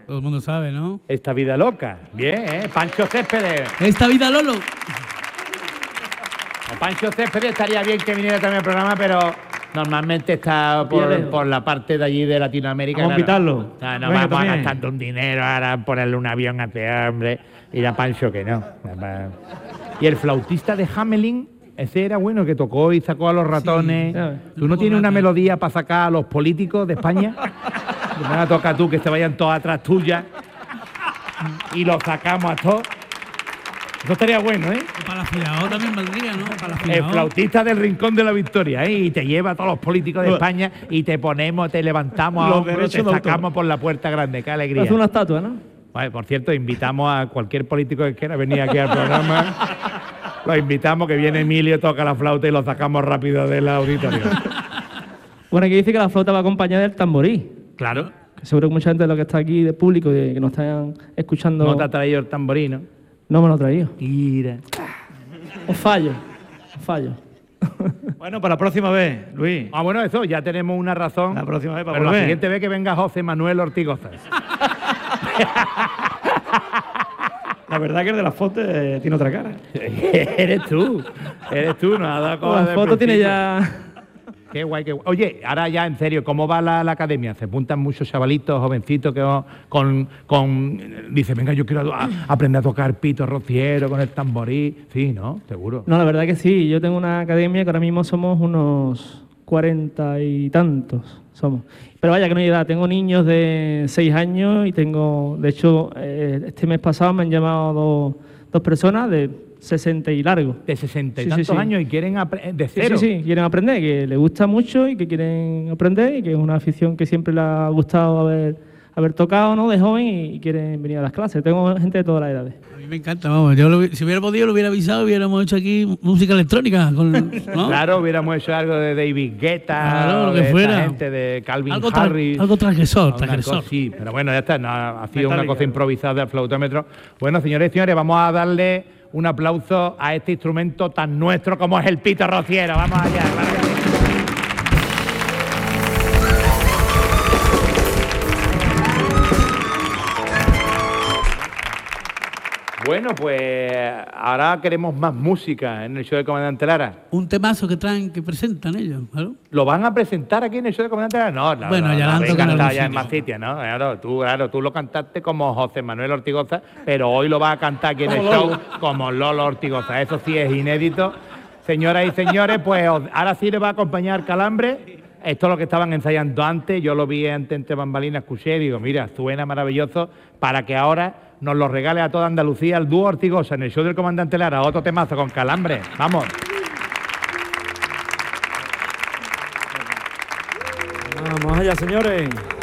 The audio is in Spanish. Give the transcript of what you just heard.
Todo el mundo sabe, ¿no? Esta vida loca. Bien, Pancho Céspedes. Esta vida Lolo. Pancho Céspedes estaría bien que viniera también al programa, pero normalmente está por la parte de allí de Latinoamérica. Vamos a invitarlo. No vamos a gastar un dinero ahora ponerle un avión a este hombre. Y a Pancho que no. Y el flautista de Hamelin, ese era bueno, que tocó y sacó a los ratones. Sí. ¿Tú no tienes una melodía para sacar a los políticos de España? Me la toca tú, que se vayan todos atrás tuya y los sacamos a todos. Eso estaría bueno, ¿eh? Para la Fiao también valdría, ¿no? Para la El Fiao. flautista del Rincón de la Victoria, ¿eh? Y te lleva a todos los políticos de España y te ponemos, te levantamos a Los hombros, derechos te de autor. sacamos por la puerta grande. ¡Qué alegría! Hace una estatua, ¿no? Vale, por cierto, invitamos a cualquier político que quiera venir aquí al programa. Lo invitamos, que viene Emilio, toca la flauta y lo sacamos rápido del auditorio. Bueno, aquí dice que la flauta va acompañada del tamborí. Claro. Que seguro que mucha gente de los que está aquí de público y que nos están escuchando No te ha traído el tamborino. no me lo ha traído. Mira. Os fallo. Bueno, para la próxima vez, Luis. Ah, bueno, eso, ya tenemos una razón. La próxima vez para Pero la volver. siguiente vez que venga José Manuel Ortigoza. La verdad que el de las fotos tiene otra cara. Eres tú, nos ha dado cosas La del foto tiene principio. ya... Qué guay, qué guay. Oye, ahora ya en serio, ¿cómo va la academia? Se apuntan muchos chavalitos, jovencitos que dice, venga, yo quiero aprender a tocar pito rociero con el tamborí. Sí, ¿no? Seguro. No, la verdad que sí. Yo tengo una academia que ahora mismo somos unos 40 y tantos. Somos. Pero vaya que no hay edad. Tengo niños de 6 años y tengo... De hecho, este mes pasado me han llamado dos personas de 60 y largo. De 60 y Sí, sí, tantos sí. años y quieren de Sí, cero. sí, quieren aprender, que les gusta mucho y que quieren aprender y que es una afición que siempre les ha gustado haber tocado, ¿no? De joven y quieren venir a las clases. Tengo gente de todas las edades. A mí me encanta, vamos. Si hubiera podido, lo hubiera avisado, hubiéramos hecho aquí música electrónica. ¿No? Claro, hubiéramos hecho algo de David Guetta, Claro, lo que de esta fuera. gente, de Calvin Algo Harris. algo transgresor, Una transgresor. cosa, sí, pero bueno, ya está, no, ha sido una Metálica. cosa improvisada del flautómetro. Bueno, señores y señores, vamos a darle un aplauso a este instrumento tan nuestro como es el pito rociero. Vamos allá. Claro que sí. Bueno, pues ahora queremos más música en el show de Comandante Lara. Un temazo que traen, que presentan ellos, ¿claro? ¿Lo van a presentar aquí en el show de Comandante Lara? No, Bueno, ya lo lo han habéis tocado en cantado algún ya en sitio. más sitios, ¿no? Claro, tú lo cantaste como José Manuel Ortigoza, pero hoy lo vas a cantar aquí en el show como Lolo Ortigoza. Eso sí es inédito. Señoras y señores, pues ahora sí le va a acompañar Calambre. Esto es lo que estaban ensayando antes. Yo lo vi antes entre bambalinas, escuché y digo, mira, suena maravilloso para que ahora nos lo regale a toda Andalucía el dúo Ortigoza en el show del Comandante Lara. Otro temazo con Calambre. Vamos. Vamos allá, señores.